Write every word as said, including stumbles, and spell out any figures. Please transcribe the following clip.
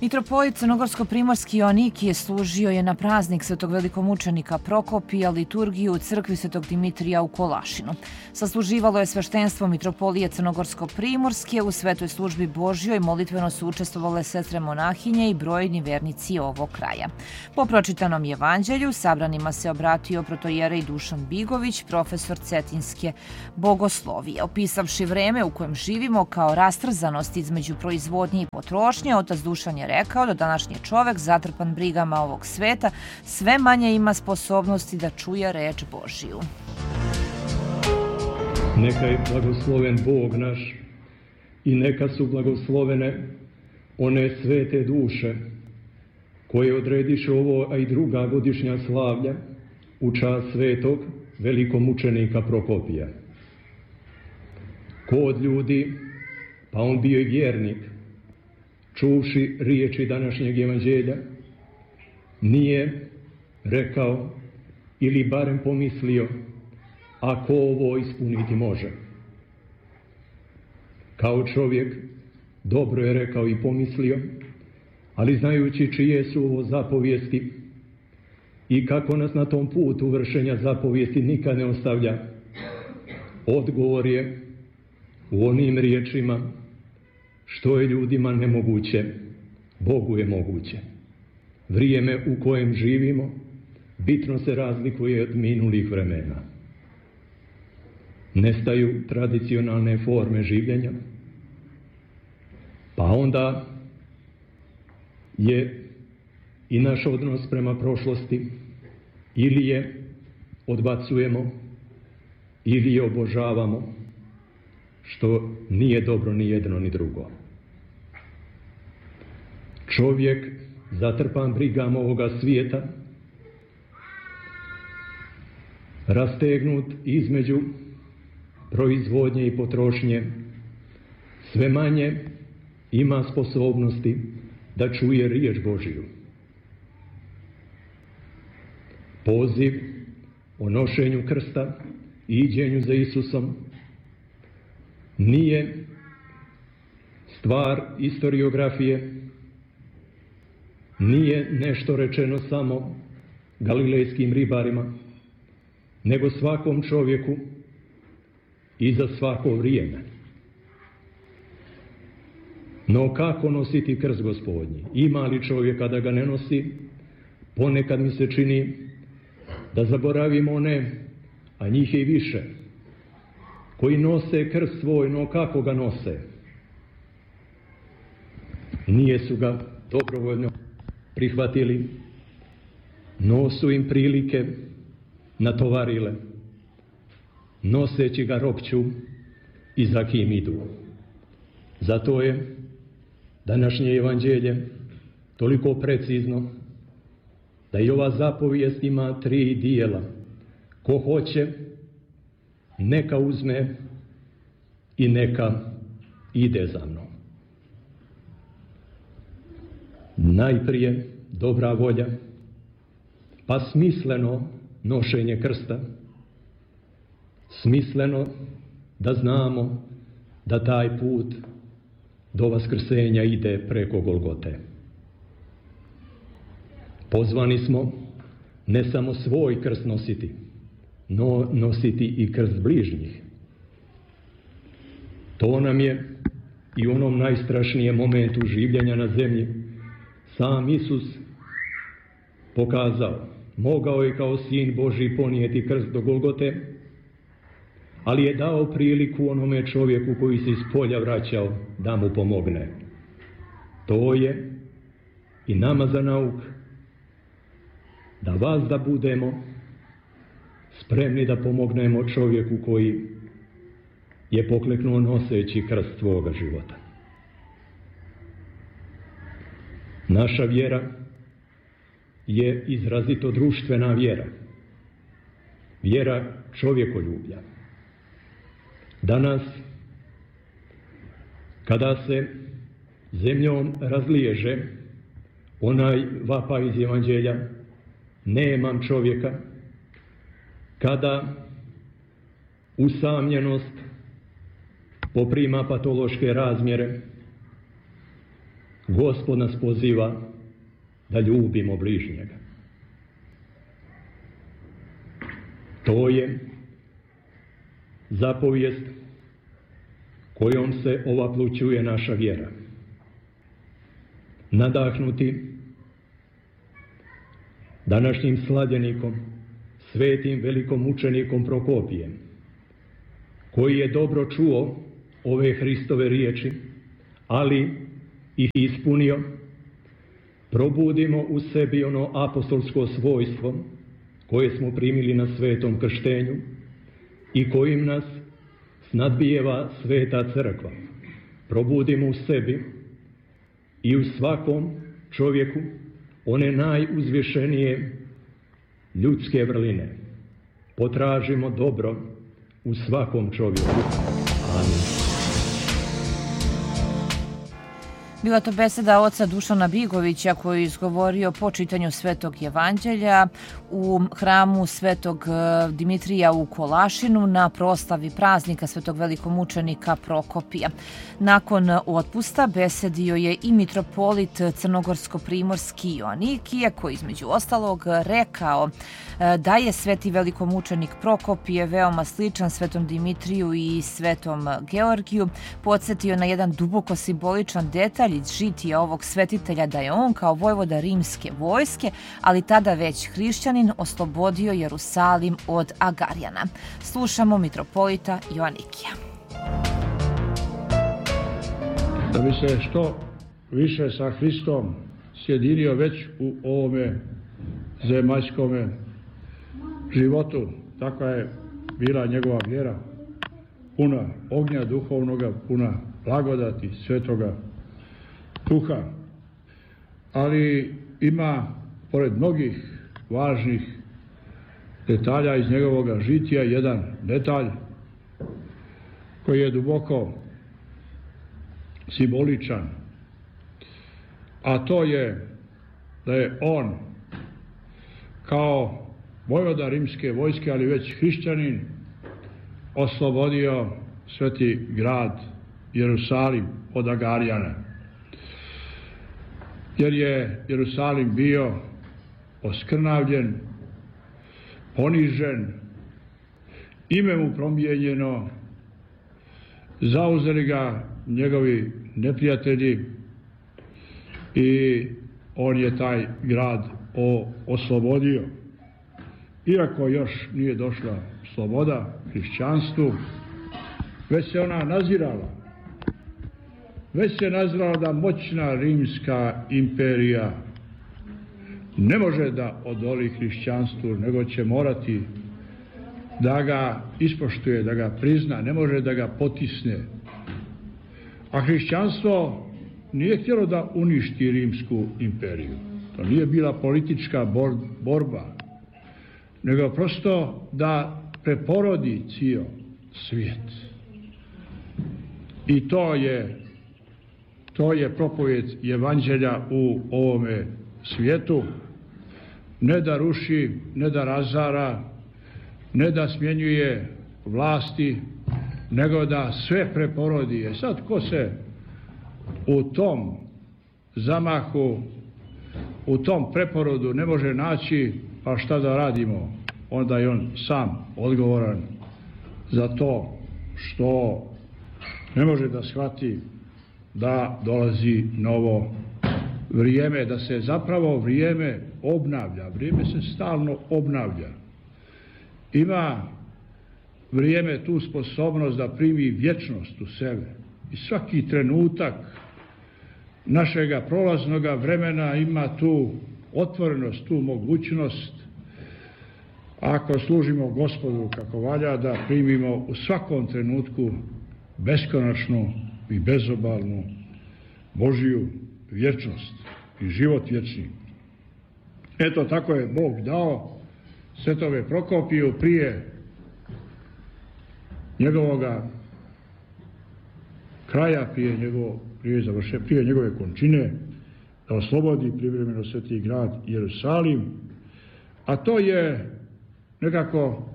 Mitropolit crnogorsko-primorski Joanikije služio je na praznik svetog velikomučenika Prokopija liturgiju u crkvi svetog Dimitrija u Kolašinu. Sasluživalo je sveštenstvo Mitropolije crnogorsko-primorske, u svetoj službi Božjoj molitveno su učestvovale sestre monahinje i brojni vernici ovog kraja. Po pročitanom evanđelju sabranima se obratio protojerej Dušan Bigović, profesor cetinske bogoslovije. Opisavši vreme u kojem živimo kao rastrzanost između proizvodnje i potrošnje, otac Dušan je rekao da današnji čovek, zatrpan brigama ovog sveta, sve manje ima sposobnosti da čuje reč Božiju. Neka je blagosloven Bog naš i neka su blagoslovene one svete duše koje odrediše ovo, a i druga godišnja slavlja u čast svetog velikomučenika Prokopija. Ko od ljudi, pa on bio i vjernik, čuvši riječi današnjeg evanđelja, nije rekao ili barem pomislio, ako ovo ispuniti može. Kao čovjek dobro je rekao i pomislio, ali znajući čije su ovo zapovijesti i kako nas na tom putu vršenja zapovijesti nikad ne ostavlja, odgovor je u onim riječima: što je ljudima nemoguće, Bogu je moguće. Vrijeme u kojem živimo bitno se razlikuje od minulih vremena. Nestaju tradicionalne forme življenja, pa onda je i naš odnos prema prošlosti ili je odbacujemo ili je obožavamo, što nije dobro ni jedno ni drugo. Čovjek zatrpan brigama ovoga svijeta, rastegnut između proizvodnje i potrošnje, sve manje ima sposobnosti da čuje riječ Božiju. Poziv o nošenju krsta i iđenju za Isusom nije stvar historiografije, nije nešto rečeno samo galilejskim ribarima, nego svakom čovjeku i za svako vrijeme. No kako nositi krst Gospodnji? Ima li čovjeka da ga ne nosi? Ponekad mi se čini da zaboravimo one, a njih je i više, koji nose krst svoj, no kako ga nose? Nije su ga dobrovoljno prihvatili, no su im prilike natovarile, noseći ga ropću i za kim idu. Zato je današnje evanđelje toliko precizno da i ova zapovijest ima tri dijela. Ko hoće, neka uzme i neka ide za mnom. Najprije dobra volja, pa smisleno nošenje krsta, smisleno da znamo da taj put do vaskrsenja ide preko Golgote. Pozvani smo ne samo svoj krst nositi, no nositi i krst bližnjih. To nam je i u onom najstrašnijem momentu življenja na zemlji sam Isus pokazao. Mogao je kao sin Božji ponijeti krst do Golgote, ali je dao priliku onome čovjeku koji se iz polja vraćao da mu pomogne. To je i nama za nauk, da vas da budemo spremni da pomognemo čovjeku koji je pokleknuo noseći krst svoga života. Naša vjera je izrazito društvena vjera, vjera čovjekoljublja. Danas, kada se zemljom razliježe onaj vapaj iz evanđelja, nemam čovjeka, kada usamljenost poprima patološke razmjere, Gospod nas poziva da ljubimo bližnjega. To je zapovijest kojom se ovaplućuje naša vjera. Nadahnuti današnjim slavljenikom, svetim velikom učenikom Prokopijem, koji je dobro čuo ove Hristove riječi, ali ih ispunio, probudimo u sebi ono apostolsko svojstvo koje smo primili na svetom krštenju i kojim nas snadbijeva sveta crkva. Probudimo u sebi i u svakom čovjeku one najuzvišenije ljudske vrline. Potražimo dobro u svakom čovjeku. Amin. Bila to beseda oca Dušana Bigovića koji je izgovorio po čitanju Svetog Evanđelja u hramu Svetog Dimitrija u Kolašinu na proslavi praznika Svetog velikomučenika Prokopija. Nakon otpusta besedio je i mitropolit crnogorsko-primorski Joanikije, koji između ostalog rekao da je sveti velikomučenik Prokopije veoma sličan Svetom Dimitriju i Svetom Georgiju. Podsjetio na jedan duboko simboličan detalj iz žitija ovog svetitelja, da je on kao vojvoda rimske vojske, ali tada već hrišćanin, oslobodio Jerusalim od Agarjana. Slušamo mitropolita Joanikija. Da bi se što više sa Hristom sjedinio već u ovome zemaljskome životu, takva je bila njegova vjera, puna ognja duhovnoga, puna blagodati svetoga duha, ali ima, pored mnogih važnih detalja iz njegovoga žitija, jedan detalj koji je duboko simboličan, a to je da je on kao vojvoda rimske vojske, ali već hrišćanin, oslobodio sveti grad Jerusalim od Agarjana. Jer je Jerusalim bio oskrnavljen, ponižen, ime mu promijenjeno, zauzeli ga njegovi neprijatelji i on je taj grad oslobodio. Iako još nije došla sloboda hrišćanstvu, već se ona nazirala. Već se nazvala da moćna rimska imperija ne može da odoli hrišćanstvu, nego će morati da ga ispoštuje, da ga prizna, ne može da ga potisne. A hrišćanstvo nije htjelo da uništi rimsku imperiju. To nije bila politička borba, nego prosto da preporodi cijel svijet. I to je To je propovjed Evanđelja u ovome svijetu. Ne da ruši, ne da razara, ne da smjenjuje vlasti, nego da sve preporodi. E sad, ko se u tom zamahu, u tom preporodu ne može naći, pa šta da radimo? Onda je on sam odgovoran za to što ne može da shvati da dolazi novo vrijeme, da se zapravo vrijeme obnavlja. Vrijeme se stalno obnavlja. Ima vrijeme tu sposobnost da primi vječnost u sebe. I svaki trenutak našega prolaznoga vremena ima tu otvorenost, tu mogućnost, ako služimo Gospodu kako valja, da primimo u svakom trenutku beskonačnu i bezobalnu Božiju vječnost i život vječni. Eto, tako je Bog dao svetove Prokopiju prije njegovoga kraja, prije, njegov, prije, završe, prije njegove končine, da oslobodi privremeno sveti grad Jerusalim, a to je nekako